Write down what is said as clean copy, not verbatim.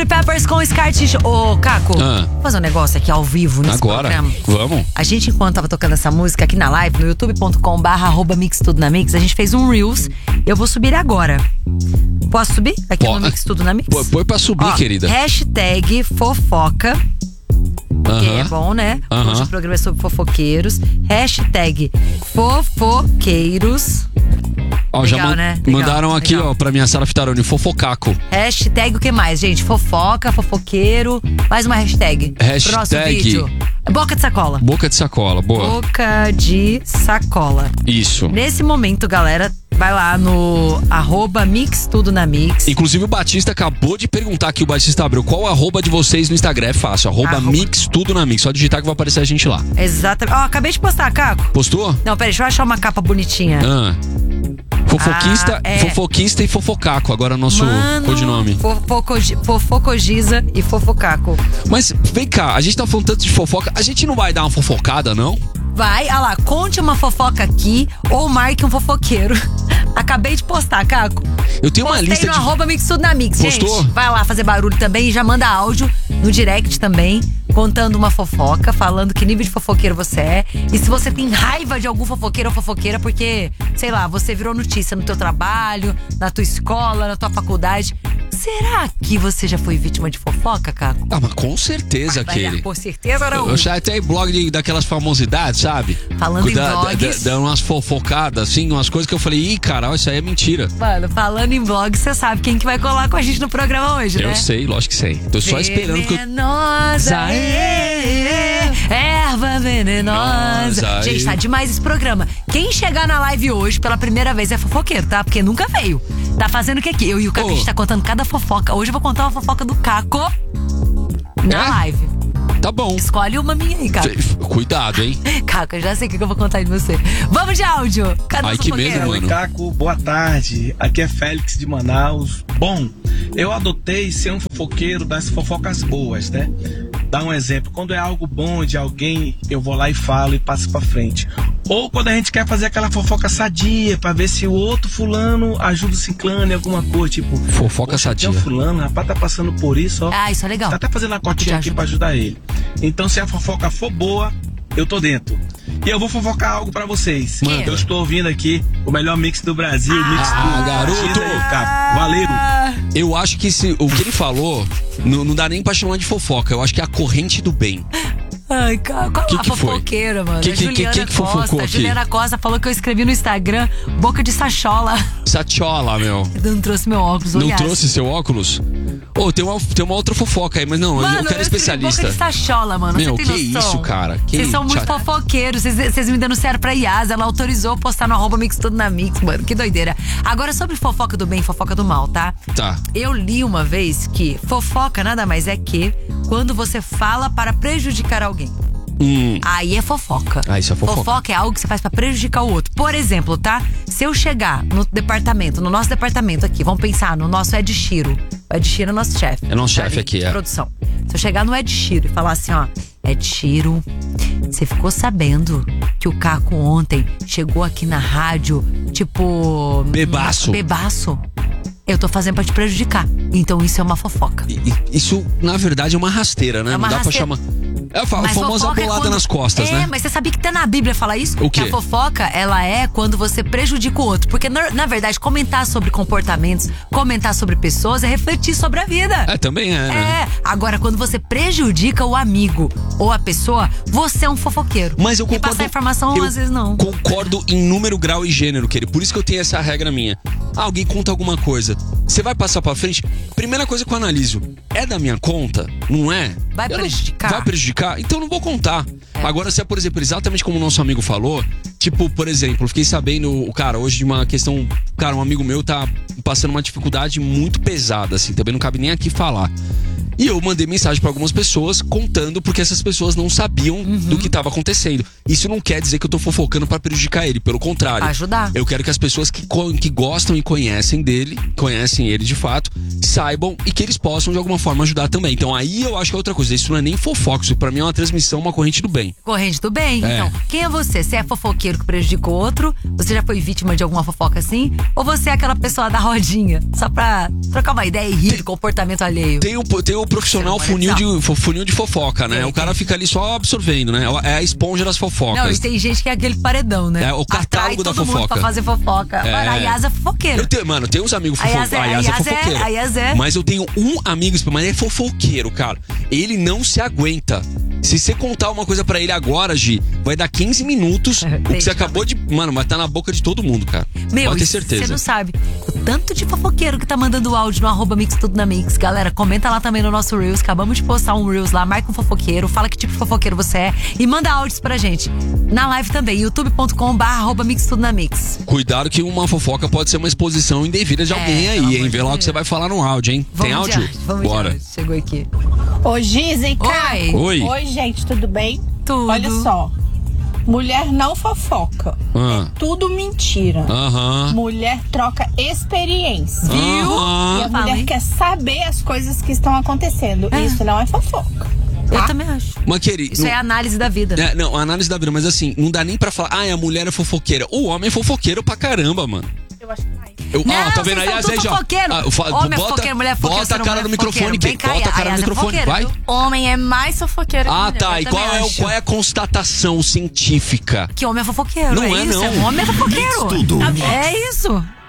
Chili Peppers com Scar Tissue. Ô, Caco, vou fazer um negócio aqui ao vivo nesse programa. Vamos. A gente, enquanto tava tocando essa música aqui na live, no youtube.com/mixtudonamix, a gente fez um Reels. Eu vou subir agora. Posso subir? Aqui no Mix Tudo na Mix? Põe pra subir, querida. Hashtag fofoca. Que é bom, né? Hoje o programa é sobre fofoqueiros. Hashtag fofoqueiros. Ó, legal, já né? mandaram aqui, ó, pra minha Sara Fitaroni, fofocaco. Hashtag o que mais, gente? Fofoca, fofoqueiro. Mais uma hashtag. Pro nosso vídeo. Boca de sacola. Boca de sacola, boa. Boca de sacola. Isso. Nesse momento, galera, vai lá no @mixtudonamix. Inclusive o Batista acabou de perguntar aqui, o Batista abriu, qual o arroba de vocês no Instagram? É fácil, @mixtudonamix. Só digitar que vai aparecer a gente lá. Exatamente. Ó, acabei de postar, Caco. Postou? Não, peraí, deixa eu achar uma capa bonitinha. Fofoquista e fofocaco, agora nosso codinome. Fofocogiza e fofocaco. Mas vem cá, a gente tá falando tanto de fofoca, a gente não vai dar uma fofocada, não? Vai, olha lá, conte uma fofoca aqui ou marque um fofoqueiro. Acabei de postar, Caco. Eu tenho uma lista de... Postei no @mixtudonamix, gente. Postou? Vai lá fazer barulho também e já manda áudio no direct também, contando uma fofoca, falando que nível de fofoqueiro você é. E se você tem raiva de algum fofoqueiro ou fofoqueira porque, sei lá, você virou notícia no teu trabalho, na tua escola, na tua faculdade. Será que você já foi vítima de fofoca, Caco? Ah, mas com certeza, aquele. Com certeza não. Eu já até blog daquelas famosidades, sabe? Falando em blogs. Dando umas fofocadas, assim, umas coisas que eu falei, ih, cara, isso aí é mentira. Mano, falando em blog, você sabe quem que vai colar com a gente no programa hoje, né? Eu sei, lógico que sei. Tô só esperando que eu... Venenosa, erva venenosa. Gente, tá demais esse programa. Quem chegar na live hoje pela primeira vez é fofoqueiro, tá? Porque nunca veio. Tá fazendo o que aqui? Eu e o Caco, a gente tá contando cada fofoca. Hoje eu vou contar uma fofoca do Caco na live. Tá bom. Escolhe uma minha aí, Caco. Cuidado, hein? Caco, eu já sei o que eu vou contar de você. Vamos de áudio. Cadê Ai, o que medo, mano. Oi, Caco, boa tarde. Aqui é Félix de Manaus. Bom, eu adotei ser um fofoqueiro das fofocas boas, né? Dá um exemplo. Quando é algo bom de alguém, eu vou lá e falo e passo pra frente. Ou quando a gente quer fazer aquela fofoca sadia, pra ver se o outro fulano ajuda o ciclano em alguma coisa, tipo... Fofoca sadia. Tem um fulano, rapaz, tá passando por isso, ó. Ah, isso é legal. Tá até fazendo a cotinha aqui pra ajudar ele. Então, se a fofoca for boa, eu tô dentro. E eu vou fofocar algo pra vocês. Manda. Eu estou ouvindo aqui o melhor mix do Brasil. Mix do garoto! Valeu! Eu acho que o que ele falou não dá nem pra chamar de fofoca. Eu acho que é a corrente do bem. Ai, qual a fofoqueira, mano? Que fofocou aqui? A Juliana Costa falou que eu escrevi no Instagram boca de sachola. Sachola, meu. Não trouxe meu óculos, Não trouxe seu óculos? Tem uma outra fofoca aí, mas não, mano, eu quero especialista. Boca de sachola, mano. Meu, você tem noção? Isso, cara? Vocês são muito fofoqueiros. Vocês me denunciaram pra Yasa. Ela autorizou postar no @mixtudonamix, mano. Que doideira. Agora, sobre fofoca do bem e fofoca do mal, tá? Tá. Eu li uma vez que fofoca nada mais é que quando você fala para prejudicar alguém. Aí é fofoca. Isso é fofoca. Fofoca é algo que você faz pra prejudicar o outro. Por exemplo, tá? Se eu chegar no nosso departamento aqui, vamos pensar no nosso Ed Shiro. O Ed Shiro é nosso chefe. É nosso chefe aqui, de produção. Se eu chegar no Ed Shiro e falar assim, ó, Ed Shiro, você ficou sabendo que o Caco ontem chegou aqui na rádio, tipo... Bebaço. Eu tô fazendo pra te prejudicar. Então isso é uma fofoca. Isso, na verdade, é uma rasteira, né? É uma Não dá pra chamar... É a famosa bolada nas costas, né? Mas você sabia que até na Bíblia fala isso? O quê? Que a fofoca, ela é quando você prejudica o outro. Porque, na verdade, comentar sobre comportamentos, comentar sobre pessoas é refletir sobre a vida. Também é, né? Agora, quando você prejudica o amigo ou a pessoa, você é um fofoqueiro. Mas eu concordo. E passar informação, às vezes, não. Concordo em número, grau e gênero, querido. Por isso que eu tenho essa regra minha. Alguém conta alguma coisa, você vai passar pra frente, primeira coisa que eu analiso, é da minha conta? Não é? Vai prejudicar? Vai prejudicar? Então eu não vou contar. Agora, se é, por exemplo, exatamente como o nosso amigo falou, tipo, por exemplo, fiquei sabendo, cara, hoje de uma questão, cara, um amigo meu tá passando uma dificuldade muito pesada, assim, também não cabe nem aqui falar. E eu mandei mensagem pra algumas pessoas contando porque essas pessoas não sabiam do que tava acontecendo. Isso não quer dizer que eu tô fofocando pra prejudicar ele, pelo contrário. Ajudar. Eu quero que as pessoas que gostam e conhecem ele de fato, saibam e que eles possam de alguma forma ajudar também. Então aí eu acho que é outra coisa. Isso não é nem fofoca, isso pra mim é uma transmissão, uma corrente do bem. Corrente do bem. Então, quem é você? Você é fofoqueiro que prejudica o outro? Você já foi vítima de alguma fofoca assim? Ou você é aquela pessoa da rodinha? Só pra trocar uma ideia e rir do comportamento alheio? Tem o profissional funil de fofoca, né? O cara fica ali só absorvendo, né? É a esponja das fofocas. Não, e tem gente que é aquele paredão, né? É o catálogo da todo mundo fofoca. Pra fazer fofoca. Mano, a Yas é fofoqueira. Mano, tem uns amigos fofoceiros. A Yas é fofoqueira. A Yas é. Mas eu tenho um amigo, mas ele é fofoqueiro, cara. Ele não se aguenta. Se você contar uma coisa pra ele agora, Gi, vai dar 15 minutos. O que você acabou de... Mano, vai estar na boca de todo mundo, cara. Pode ter certeza. Você não sabe o tanto de fofoqueiro que tá mandando áudio no @Mix Tudo na Mix. Galera, comenta lá também no nosso Reels. Acabamos de postar um Reels lá. Marca um fofoqueiro. Fala que tipo de fofoqueiro você é. E manda áudios pra gente. Na live também. youtube.com/@Mix Tudo na Mix. Cuidado que uma fofoca pode ser uma exposição indevida de alguém aí, hein? Vê lá o que você vai falar no áudio, hein? Tem áudio? Bora. Chegou aqui. Ô, Gizenka. Oi. Oi, gente, tudo bem? Tudo. Olha só. Mulher não fofoca. É tudo mentira. Mulher troca experiência. Viu? E a mulher quer saber as coisas que estão acontecendo. Isso não é fofoca. Eu também acho. Mas, querido, isso é análise da vida. Não, análise da vida. Mas assim, não dá nem pra falar, a mulher é fofoqueira. O homem é fofoqueiro pra caramba, mano. Eu acho que mais. Tá vendo aí? Homem é fofoqueiro, mulher é fofoqueira. Bota a cara no microfone, bota a cara no microfone, vai. Homem é mais fofoqueiro que mulher. Tá. E qual é a constatação científica? Que homem é fofoqueiro. Não é, isso. não. Homem é fofoqueiro. Tudo. É isso.